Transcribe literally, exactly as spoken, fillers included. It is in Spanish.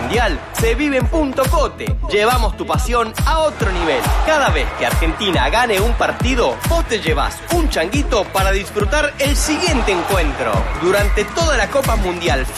Mundial se vive en Punto Cote. Llevamos tu pasión a otro nivel. Cada vez que Argentina gane un partido, vos te llevas un changuito para disfrutar el siguiente encuentro. Durante toda la Copa Mundial